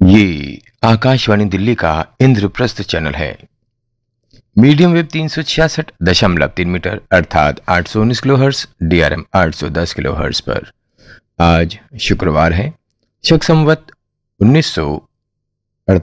ये आकाशवाणी दिल्ली का इंद्रप्रस्थ चैनल है। मीडियम वेव 366.3 मीटर अर्थात 819 किलोहर्ट्ज, DRM 810 किलोहर्ट्ज पर आज शुक्रवार है, शक संवत